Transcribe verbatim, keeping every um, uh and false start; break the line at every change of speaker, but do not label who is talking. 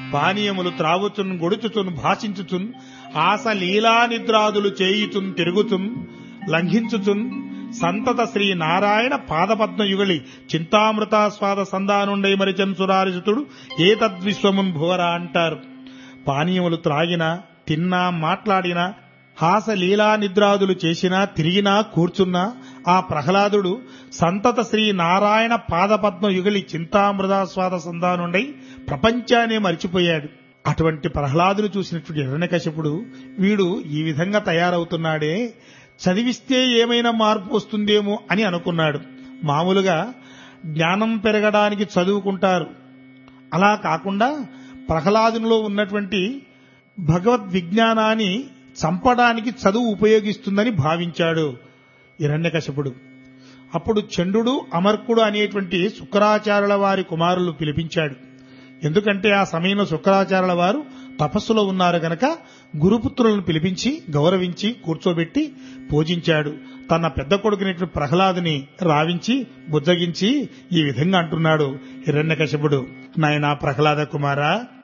పానీయములు త్రావుచున్ గొడుచుచున్ భాషించుచున్ ఆశ లీలా నిద్రాదులు చేయుచున్ తిరుగుచున్ లంఘించుచున్ సంతత శ్రీ నారాయణ పాదపద్మయుగళి చింతామృతాస్వాద సందానుండై మరిచన్ సురారిసుతుడు ఏ తద్విశ్వమున్ భువరా అంటారు. పానీయములు త్రాగినా, తిన్నా, మాట్లాడినా, హాస లీలా నిద్రాదులు చేసినా, తిరిగినా, కూర్చున్నా ఆ ప్రహ్లాదుడు సంతత శ్రీ నారాయణ పాదపద్మ యుగలి చింతామృతాస్వాద సందానుండై ప్రపంచాన్ని మరిచిపోయాడు. అటువంటి ప్రహ్లాదును చూసినటువంటి హిరణ్యకశిపుడు వీడు ఈ విధంగా తయారవుతున్నాడే, చదివిస్తే ఏమైనా మార్పు వస్తుందేమో అని అనుకున్నాడు. మామూలుగా జ్ఞానం పెరగడానికి చదువుకుంటారు, అలా కాకుండా ప్రహ్లాదునిలో ఉన్నటువంటి భగవద్ విజ్ఞానాన్ని చంపడానికి చదువు ఉపయోగిస్తుందని భావించాడు హిరణ్యకశిపుడు. అప్పుడు చండుడు అమర్కుడు అనేటువంటి శుక్రాచార్యుల వారి కుమారులు పిలిపించాడు. ఎందుకంటే ఆ సమయంలో శుక్రాచార్యుల వారు తపస్సులో ఉన్నారు గనక గురుపుత్రులను పిలిపించి గౌరవించి కూర్చోబెట్టి పూజించాడు. తన పెద్ద కొడుకునేటువంటి ప్రహ్లాదుని రావించి బుజ్జగించి ఈ విధంగా అంటున్నాడు హిరణ్యకశిపుడు, నాయనా ప్రహ్లాద కుమారా,